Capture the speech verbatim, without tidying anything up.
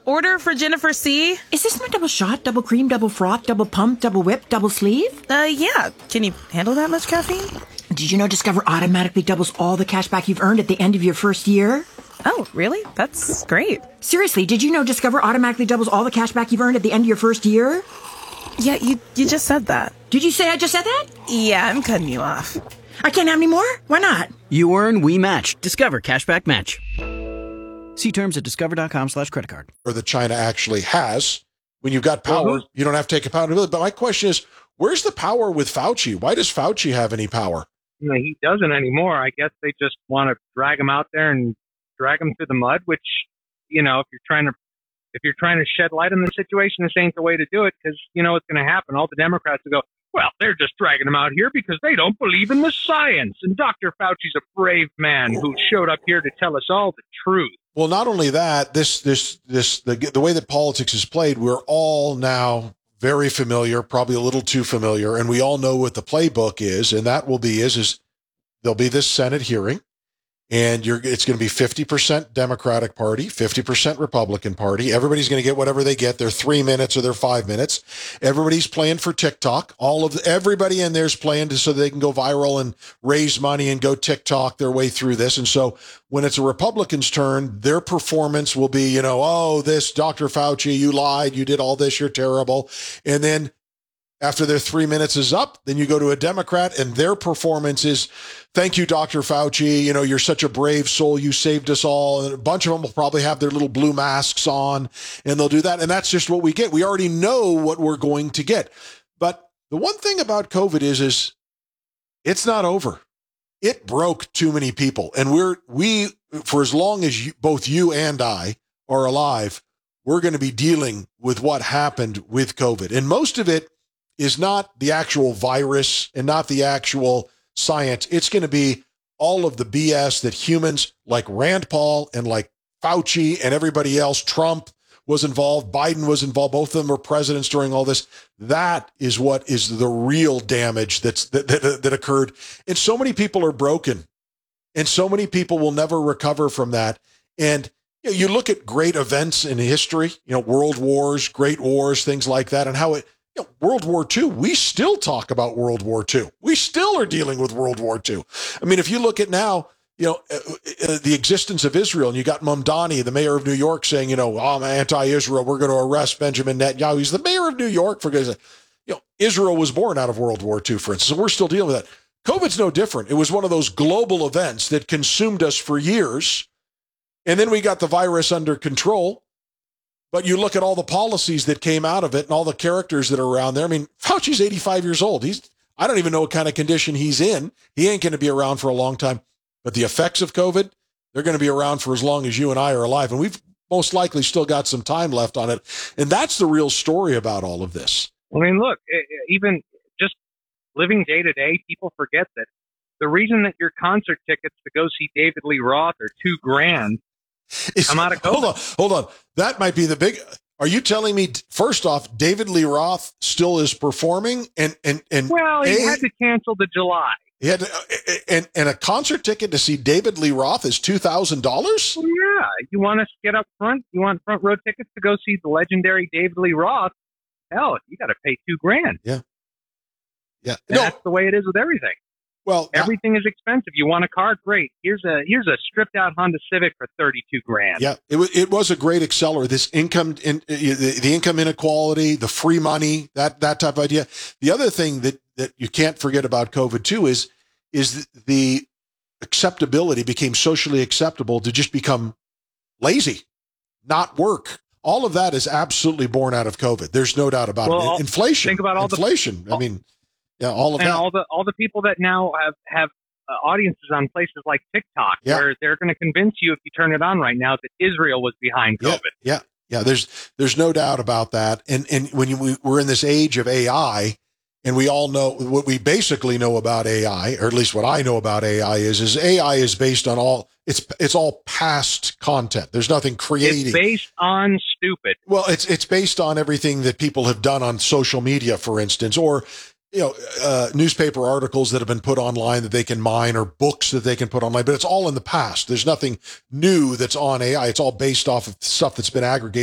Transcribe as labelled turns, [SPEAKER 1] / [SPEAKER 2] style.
[SPEAKER 1] order for Jennifer C.
[SPEAKER 2] Is this my double shot, double cream, double froth, double pump, double whip, double sleeve?
[SPEAKER 1] Uh, yeah. Can you handle that much caffeine?
[SPEAKER 2] Did you know Discover automatically doubles all the cash back you've earned at the end of your first year?
[SPEAKER 1] Oh, really? That's great.
[SPEAKER 2] Seriously, did you know Discover automatically doubles all the cash back you've earned at the end of your first year?
[SPEAKER 1] Yeah, you, you just said that.
[SPEAKER 2] Did you say I just said that?
[SPEAKER 1] Yeah, I'm cutting you off.
[SPEAKER 2] I can't have any more? Why not?
[SPEAKER 3] You earn, we match. Discover Cashback Match. See terms at discover.com slash credit card.
[SPEAKER 4] Or that China actually has. When you've got power,
[SPEAKER 5] mm-hmm.
[SPEAKER 4] you don't have to take accountability. But my question is, where's the power with Fauci? Why does Fauci have any power?
[SPEAKER 5] You know, he doesn't anymore. I guess they just want to drag him out there and drag him through the mud, which, you know, if you're trying to if you're trying to shed light on the situation, this ain't the way to do it, because you know what's going to happen. All the Democrats will go, well, they're just dragging him out here because they don't believe in the science. And Doctor Fauci's a brave man who showed up here to tell us all the truth.
[SPEAKER 4] Well, not only that, this, this, this, the, the way that politics is played, we're all now very familiar, probably a little too familiar, and we all know what the playbook is, and that will be is, is there'll be this Senate hearing, and you're, it's going to be fifty percent Democratic Party, fifty percent Republican Party. Everybody's going to get whatever they get. Their three minutes or their five minutes. Everybody's playing for TikTok. All of the, everybody in there's playing to, so they can go viral and raise money and go TikTok their way through this. And so when it's a Republican's turn, their performance will be, you know, oh, this Doctor Fauci, you lied, you did all this, you're terrible. And then after their three minutes is up, then you go to a Democrat and their performance is, thank you, Doctor Fauci. You know, you're such a brave soul. You saved us all. And a bunch of them will probably have their little blue masks on and they'll do that. And that's just what we get. We already know what we're going to get. But the one thing about COVID is, is it's not over. It broke too many people. And we're, we, for as long as you, both you and I are alive, we're going to be dealing with what happened with COVID. And most of it is not the actual virus and not the actual science. It's going to be all of the B S that humans like Rand Paul and like Fauci and everybody else, Trump was involved, Biden was involved, both of them were presidents during all this. That is what is the real damage that's that, that, that occurred. And so many people are broken and so many people will never recover from that. And you know, you look at great events in history, you know, world wars, great wars, things like that, and how it, you know, World War Two, we still talk about World War Two. We still are dealing with World War Two. I mean, if you look at now, you know, uh, uh, the existence of Israel, and you got Mamdani, the mayor of New York, saying, you know, oh, I'm anti-Israel. We're going to arrest Benjamin Netanyahu. He's the mayor of New York. For you know, Israel was born out of World War Two, for instance. So we're still dealing with that. COVID's no different. It was one of those global events that consumed us for years. And then we got the virus under control. But you look at all the policies that came out of it and all the characters that are around there. I mean, Fauci's eighty-five years old. He's, I don't even know what kind of condition he's in. He ain't going to be around for a long time. But the effects of COVID, they're going to be around for as long as you and I are alive. And we've most likely still got some time left on it. And that's the real story about all of this.
[SPEAKER 5] I mean, look, even just living day to day, people forget that the reason that your concert tickets to go see David Lee Roth are two grand.
[SPEAKER 4] Is,
[SPEAKER 5] I'm out of COVID.
[SPEAKER 4] Hold on, hold on. That might be the big. Are you telling me? First off, David Lee Roth still is performing, and and and
[SPEAKER 5] well, he
[SPEAKER 4] a,
[SPEAKER 5] had to cancel the July.
[SPEAKER 4] He had to, and and a concert ticket to see David Lee Roth is two thousand dollars.
[SPEAKER 5] Well, yeah, you want us to get up front? You want front row tickets to go see the legendary David Lee Roth? Hell, you got to pay two grand.
[SPEAKER 4] Yeah, yeah.
[SPEAKER 5] And
[SPEAKER 4] no.
[SPEAKER 5] That's the way it is with everything.
[SPEAKER 4] Well,
[SPEAKER 5] everything is expensive. You want a car? Great. Here's a here's a stripped out Honda Civic for thirty-two grand.
[SPEAKER 4] Yeah, it was it was a great accelerator. This income in the, the income inequality, the free money, that that type of idea. The other thing that that you can't forget about COVID too is is the acceptability became socially acceptable to just become lazy, not work. All of that is absolutely born out of COVID. There's no doubt about
[SPEAKER 5] well,
[SPEAKER 4] it. Inflation.
[SPEAKER 5] Think about all
[SPEAKER 4] inflation.
[SPEAKER 5] the
[SPEAKER 4] I mean. Yeah, all of
[SPEAKER 5] and
[SPEAKER 4] that.
[SPEAKER 5] all the all the people that now have have uh, audiences on places like TikTok,
[SPEAKER 4] yeah.
[SPEAKER 5] where they're going to convince you if you turn it on right now that Israel was behind COVID.
[SPEAKER 4] Yeah, yeah, yeah. There's there's no doubt about that. And and when you, we, we're in this age of A I, and we all know what we basically know about A I, or at least what I know about A I is is A I is based on all it's it's all past content. There's nothing creating.
[SPEAKER 5] It's based on stupid.
[SPEAKER 4] Well, it's it's based on everything that people have done on social media, for instance, or you know, uh, newspaper articles that have been put online that they can mine, or books that they can put online, but it's all in the past. There's nothing new that's on A I. It's all based off of stuff that's been aggregated